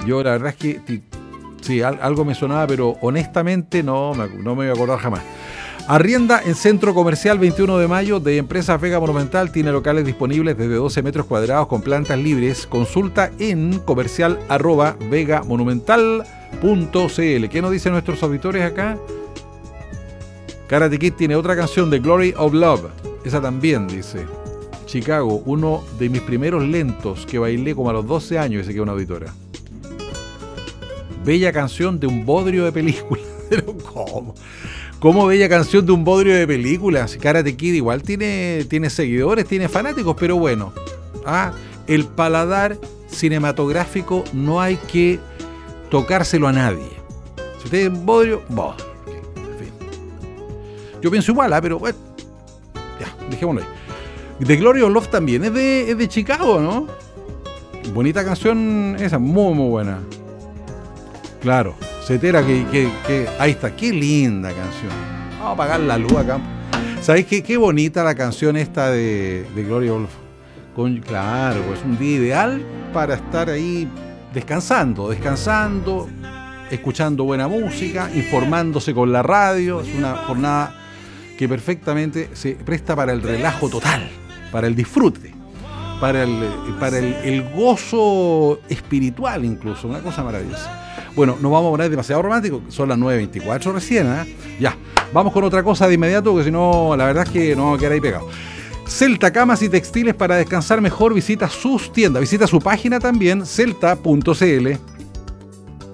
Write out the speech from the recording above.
Yo la verdad es que sí, algo me sonaba, pero honestamente no me voy a acordar jamás. Arrienda en Centro Comercial 21 de Mayo de Empresas Vega Monumental. Tiene locales disponibles desde 12 metros cuadrados con plantas libres. Consulta en comercial@vegamonumental.cl. ¿Qué nos dicen nuestros auditores acá? Karate Kid tiene otra canción, The Glory of Love. Esa también, dice. Chicago, uno de mis primeros lentos que bailé como a los 12 años, dice que es una auditora. Bella canción de un bodrio de película. Pero ¿cómo? ¿Cómo bella canción de un bodrio de películas? Karate Kid igual tiene seguidores, tiene fanáticos, pero bueno. El paladar cinematográfico no hay que tocárselo a nadie. Si usted es un bodrio, en fin. Yo pienso igual, pero bueno. Ya, dejémoslo ahí. The Glory of Love también es de Chicago, ¿no? Bonita canción esa, muy muy buena. Claro. Setera que ahí está, qué linda canción. Vamos a apagar la luz acá. ¿Sabéis qué bonita la canción esta de Glory of Love? Claro, pues un día ideal para estar ahí descansando, escuchando buena música, informándose con la radio. Es una jornada que perfectamente se presta para el relajo total, para el disfrute, para el gozo espiritual incluso, una cosa maravillosa. Bueno, no vamos a poner demasiado romántico, son las 9:24 recién, Ya, vamos con otra cosa de inmediato, porque si no, la verdad es que nos vamos a quedar ahí pegados. Celta, camas y textiles para descansar mejor. Visita sus tiendas, visita su página también, celta.cl.